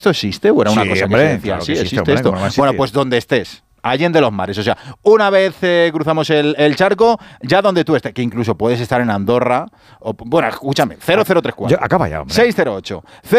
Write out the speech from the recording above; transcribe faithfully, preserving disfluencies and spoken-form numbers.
¿Esto existe o era una Sí, cosa hombre, que se decía? claro Sí, que existe, existe, hombre, esto. ¿cómo no va a Bueno, existir? pues donde estés. Allende los mares, o sea, una vez eh, cruzamos el, el charco, ya donde tú estés, que incluso puedes estar en Andorra, o, bueno, escúchame, cero cero tres cuatro. Yo- acaba ya, hombre. seis cero ocho